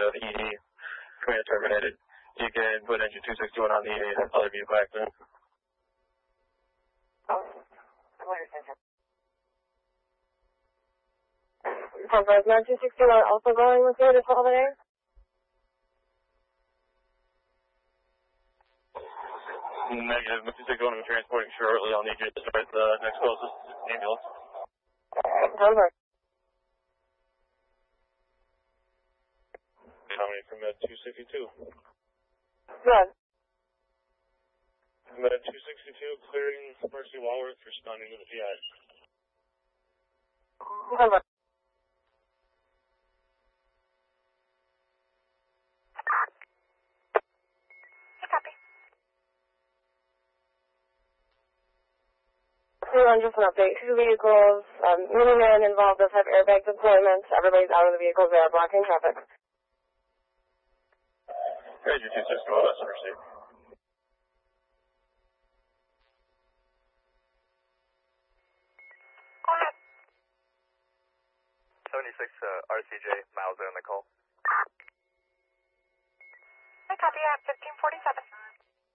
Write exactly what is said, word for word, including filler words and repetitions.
to the E D. Command terminated. You can put engine two sixty-one on the other vehicle accident. Conference nine two sixty-one also going with you this holiday? Negative, two sixty-one will be transporting shortly. I'll need you to start the next closest ambulance. Over. Coming from Med two sixty-two. Good. Med two sixty-two clearing Mercy Walworth, responding to the P I. Over. Just an update. Two vehicles, um, minivan involved does have airbag deployment. Everybody's out of the vehicles. They are blocking traffic. Ranger two sixty-one, that's received. Go ahead. seventy-six uh, R C J, miles on the call. I copy at fifteen forty-seven.